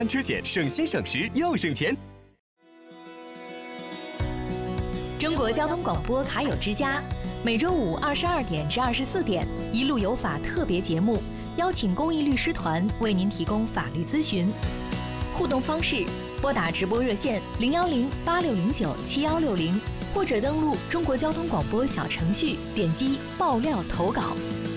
车险省心省时又省钱。 中国交通广播卡友之家，每周五22点至24点，一路有法特别节目，邀请公益律师团为您提供法律咨询。互动方式：拨打直播热线010-8609-7160，或者登录中国交通广播小程序，点击爆料投稿。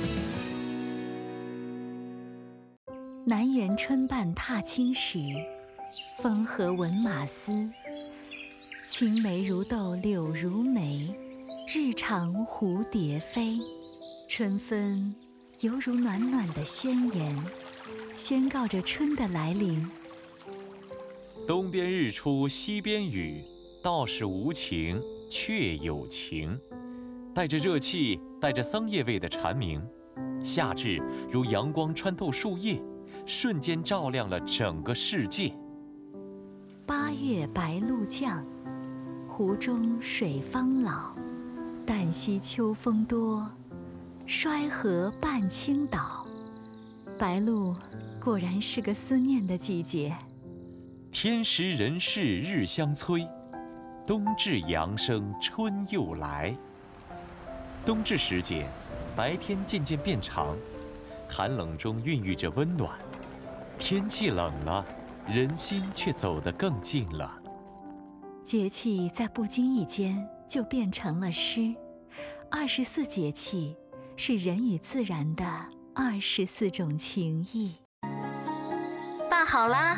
南园春半踏青时，风和闻马嘶。青梅如豆柳如眉，日长蝴蝶飞。春分犹如暖暖的宣言，宣告着春的来临。 东边日出西边雨，道是无晴却有晴。带着热气，带着桑叶味的蝉鸣，夏至如阳光穿透树叶，瞬间照亮了整个世界。 8月白露降，湖中水方老。旦夕秋风多，衰河半倾倒。白露果然是个思念的季节。 天时人事日相催，冬至阳生春又来。冬至时节，白天渐渐变长，寒冷中孕育着温暖。天气冷了，人心却走得更近了。 节气在不经意间就变成了诗。24节气是人与自然的24种情谊。 拌好啦。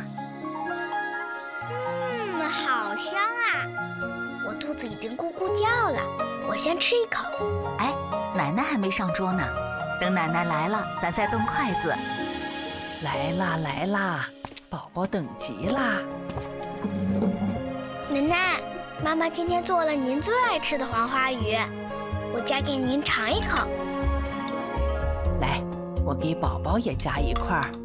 好香啊！我肚子已经咕咕叫了，我先吃一口。 哎，奶奶还没上桌呢，等奶奶来了，咱再动筷子。 来啦来啦，宝宝等急啦！ 奶奶，妈妈今天做了您最爱吃的黄花鱼，我夹给您尝一口。 来，我给宝宝也夹一块儿。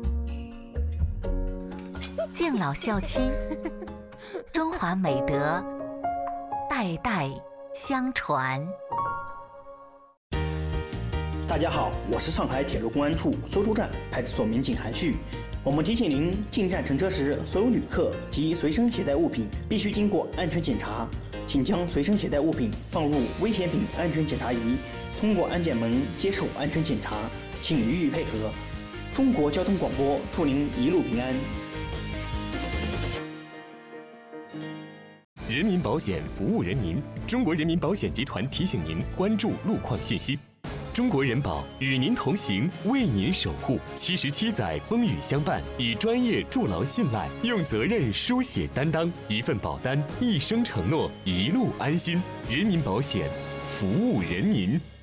敬老孝亲，中华美德代代相传。 大家好，我是上海铁路公安处搜出站派出所民警韩旭。我们提醒您，进站乘车时，所有旅客及随身携带物品必须经过安全检查，请将随身携带物品放入危险品安全检查仪，通过安检门接受安全检查，请予以配合。中国交通广播祝您一路平安。 人民保险服务人民，中国人民保险集团提醒您关注路况信息。中国人保与您同行，为您守护。77载风雨相伴，以专业筑牢信赖，用责任书写担当。一份保单，一生承诺，一路安心。人民保险，服务人民。